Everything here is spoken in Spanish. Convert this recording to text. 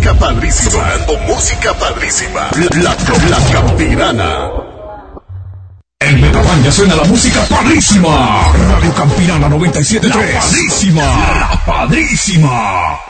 música padrísima. Sonando música padrísima. La Campirana. En Metapán ya suena la música padrísima. Radio Campirana 97.3. La padrísima. La padrísima.